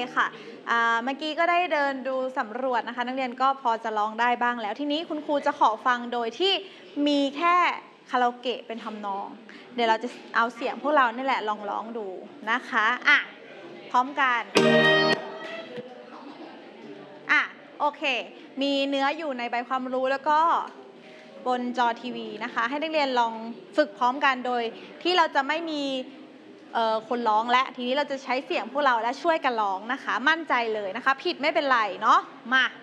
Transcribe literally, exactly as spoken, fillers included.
ค่ะเมื่อกี้ก็ได้เดินดูสำรวจนะคะนักเรียนก็พอจะร้องได้บ้างแล้วทีนี้คุณครูจะขอฟังโดยที่มีแค่คาราโอเกะเป็นทำนองเดี๋ยวเราจะเอาเสียงพวกเรานี่แหละลองร้องดูนะคะอ่ะพร้อมกันอ่ะโอเคมีเนื้ออยู่ในใบความรู้แล้วก็บนจอทีวีนะคะให้นักเรียนลองฝึกพร้อมกันโดยที่เราจะไม่มีคนร้องและทีนี้เราจะใช้เสียงพวกเราและช่วยกันร้องนะคะมั่นใจเลยนะคะผิดไม่เป็นไรเนาะมา